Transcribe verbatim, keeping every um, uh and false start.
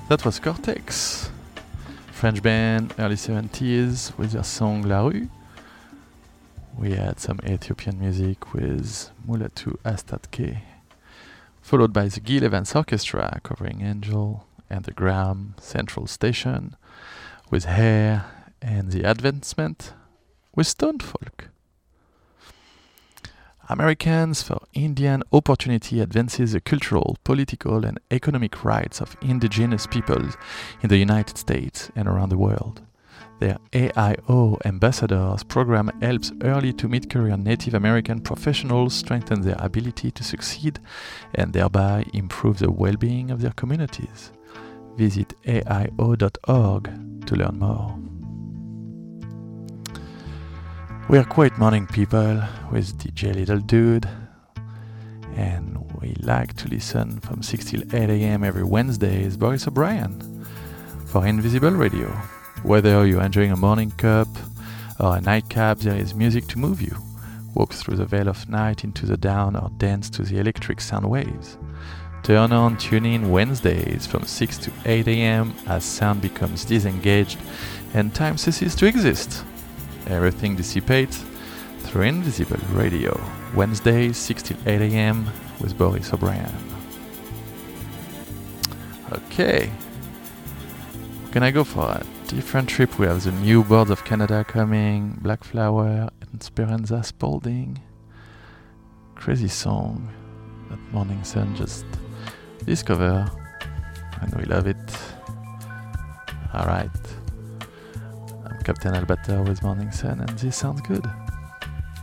That was Cortex, French band, early seventies, with their song La Rue. We had some Ethiopian music with Mulatu Astatke, followed by the Gil Evans Orchestra covering Angel and the Graham Central Station, with Hair and the Advancement with Stone Folk. Americans for Indian Opportunity advances the cultural, political, and economic rights of indigenous peoples in the United States and around the world. Their A I O Ambassadors program helps early to mid-career Native American professionals strengthen their ability to succeed and thereby improve the well-being of their communities. Visit A I O dot org to learn more. We are quite morning people with D J Little Dude, and we like to listen from six till eight a.m. every Wednesday is Boris O'Brien for Invisible Radio. Whether you're enjoying a morning cup or a nightcap, there is music to move you. Walk through the veil of night into the dawn or dance to the electric sound waves. Turn on, tune in Wednesdays from six to eight a.m. as sound becomes disengaged and time ceases to exist. Everything dissipates through Invisible Radio. Wednesdays, six till eight a.m. with Boris O'Brien. Okay. Can I go for a different trip? We have the new Birds of Canada coming, Black Flower, and Speranza Spalding. Crazy song that Morning Sun just discovered, and we love it. Alright. I'm Captain Albator with Morning Sun, and this sounds good.